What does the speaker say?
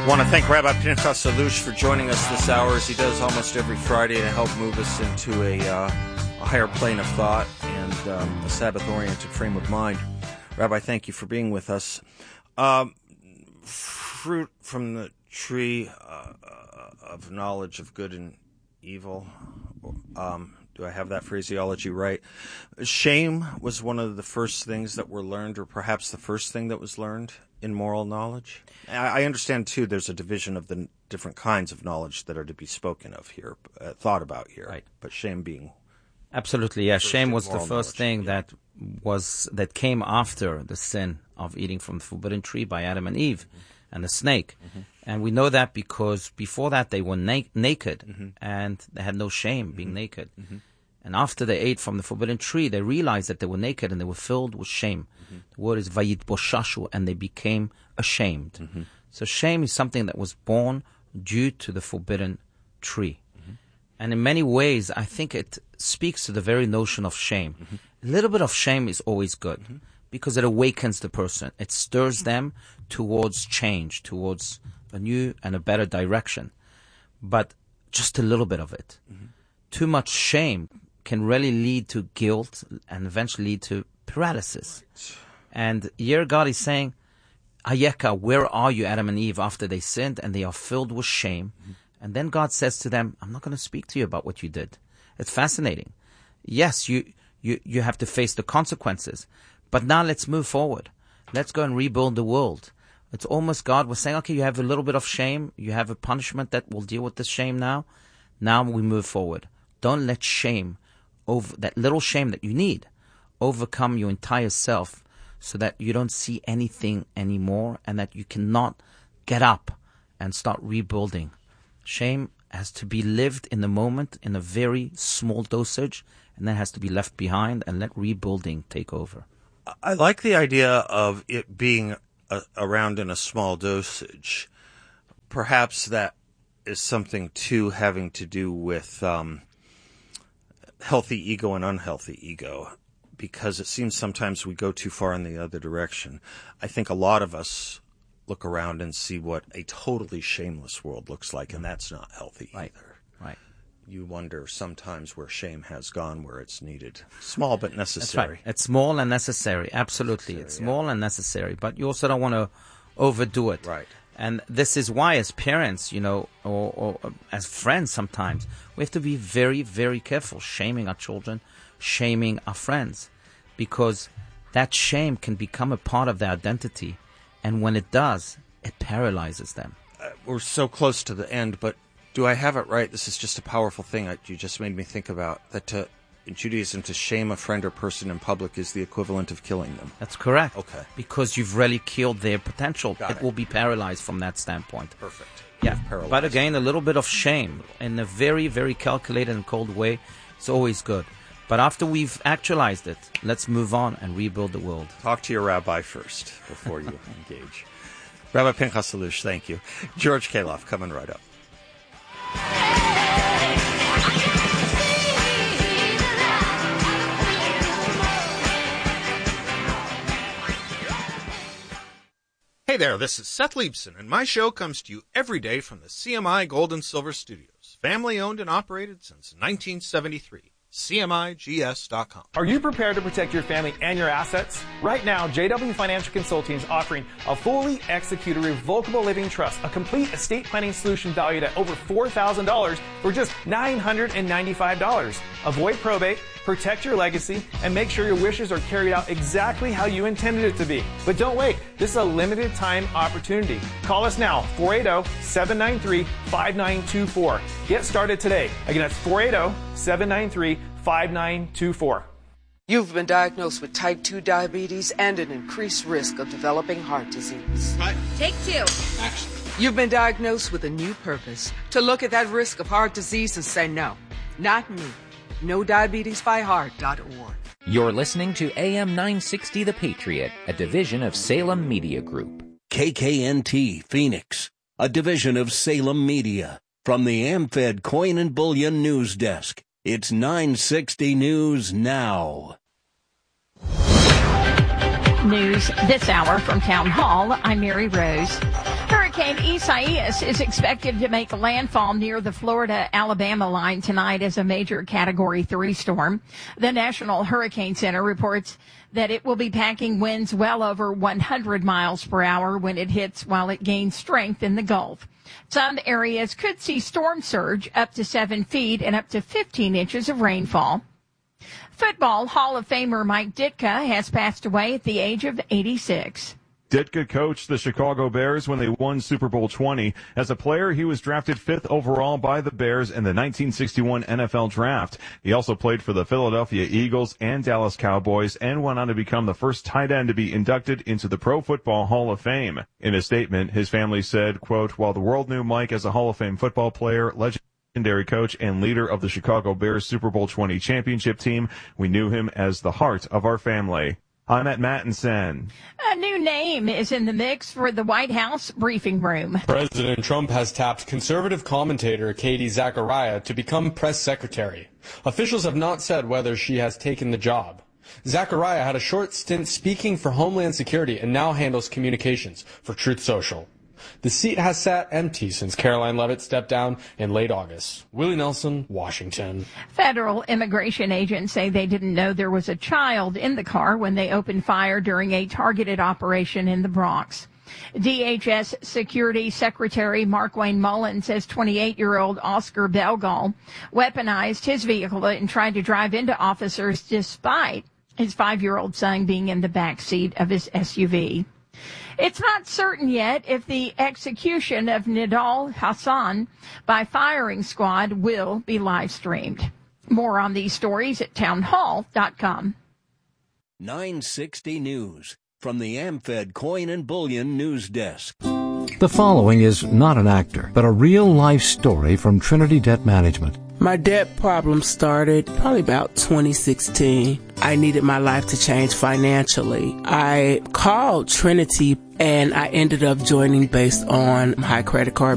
want to thank Rabbi Pinchas Allouche for joining us this hour, as he does almost every Friday, to help move us into a higher plane of thought and a Sabbath-oriented frame of mind. Rabbi, thank you for being with us. Fruit from the tree of knowledge of good and evil. Do I have that phraseology right? Shame was one of the first things that were learned, or perhaps the first thing that was learned in moral knowledge. I understand, too, there's a division of the different kinds of knowledge that are to be spoken of here, thought about here. Right. But shame being... Absolutely, yeah. Shame was the first thing yeah. that came after the sin of eating from the forbidden tree by Adam and Eve and the snake. And we know that because before that they were naked and they had no shame being naked. And after they ate from the forbidden tree, they realized that they were naked and they were filled with shame. The word is vayitboshashu, and they became ashamed. So shame is something that was born due to the forbidden tree. And in many ways, I think it speaks to the very notion of shame. A little bit of shame is always good because it awakens the person. It stirs them towards change, towards a new and a better direction. But just a little bit of it. Too much shame can really lead to guilt and eventually lead to paralysis. Right. And here God is saying, Ayeka, where are you, Adam and Eve, after they sinned and they are filled with shame? And then God says to them, I'm not going to speak to you about what you did. It's fascinating. Yes, you have to face the consequences, but now let's move forward. Let's go and rebuild the world. It's almost God was saying, okay, you have a little bit of shame. You have a punishment that will deal with this shame now. Now we move forward. Don't let shame, over that little shame that you need, overcome your entire self so that you don't see anything anymore and that you cannot get up and start rebuilding. Shame has to be lived in the moment in a very small dosage, and then has to be left behind and let rebuilding take over. I like the idea of it being around in a small dosage. Perhaps that is something, too, having to do with healthy ego and unhealthy ego, because it seems sometimes we go too far in the other direction. I think a lot of us look around and see what a totally shameless world looks like, and that's not healthy either. Right. You wonder sometimes where shame has gone, where it's needed. Small but necessary. That's right. It's small and necessary. Absolutely. It's small and necessary, but you also don't want to overdo it. Right. And this is why, as parents, or as friends sometimes, we have to be very, very careful shaming our children, shaming our friends, because that shame can become a part of their identity. And when it does, it paralyzes them. We're so close to the end, but do I have it right? This is just a powerful thing you just made me think about, that in Judaism, to shame a friend or person in public is the equivalent of killing them. That's correct. Okay. Because you've really killed their potential. It will be paralyzed from that standpoint. Perfect. Yeah. But again, a little bit of shame in a very, very calculated and cold way is always good. But after we've actualized it, let's move on and rebuild the world. Talk to your rabbi first before you engage. Rabbi Pinchas Allouche, thank you. George Kaloff, coming right up. Hey there, this is Seth Liebson, and my show comes to you every day from the CMI Gold and Silver Studios, family-owned and operated since 1973. CMIGS.com. Are you prepared to protect your family and your assets? Right now, JW Financial Consulting is offering a fully executed revocable living trust, a complete estate planning solution valued at over $4,000 for just $995. Avoid probate, protect your legacy, and make sure your wishes are carried out exactly how you intended it to be. But don't wait. This is a limited time opportunity. Call us now, 480-793-5924. Get started today. Again, that's 480-793-5924. You've been diagnosed with type 2 diabetes and an increased risk of developing heart disease. Cut. Take 2. Action. You've been diagnosed with a new purpose, to look at that risk of heart disease and say no, not me. NoDiabetesByHeart.org. You're listening to AM 960 The Patriot, a division of Salem Media Group. KKNT Phoenix, a division of Salem Media. From the AmFed Coin and Bullion News Desk, it's 960 News Now. News this hour from Town Hall. I'm Mary Rose. Hurricane Isaias is expected to make landfall near the Florida-Alabama line tonight as a major Category 3 storm. The National Hurricane Center reports that it will be packing winds well over 100 miles per hour when it hits, while it gains strength in the Gulf. Some areas could see storm surge up to 7 feet and up to 15 inches of rainfall. Football Hall of Famer Mike Ditka has passed away at the age of 86. Ditka coached the Chicago Bears when they won Super Bowl 20. As a player, he was drafted 5th overall by the Bears in the 1961 NFL Draft. He also played for the Philadelphia Eagles and Dallas Cowboys and went on to become the first tight end to be inducted into the Pro Football Hall of Fame. In a statement, his family said, quote, "While the world knew Mike as a Hall of Fame football player, legendary coach, and leader of the Chicago Bears Super Bowl 20 championship team, we knew him as the heart of our family." I'm at Mattinson. A new name is in the mix for the White House briefing room. President Trump has tapped conservative commentator Katie Zachariah to become press secretary. Officials have not said whether she has taken the job. Zachariah had a short stint speaking for Homeland Security and now handles communications for Truth Social. The seat has sat empty since Caroline Leavitt stepped down in late August. Willie Nelson, Washington. Federal immigration agents say they didn't know there was a child in the car when they opened fire during a targeted operation in the Bronx. DHS Security Secretary Markwayne Mullin says 28-year-old Oscar Belgall weaponized his vehicle and tried to drive into officers despite his 5-year-old son being in the back seat of his SUV. It's not certain yet if the execution of Nidal Hassan by firing squad will be live streamed. More on these stories at townhall.com. 960 News from the AmFed Coin and Bullion News Desk. The following is not an actor, but a real-life story from Trinity Debt Management. My debt problem started probably about 2016. I needed my life to change financially. I called Trinity and I ended up joining based on high credit card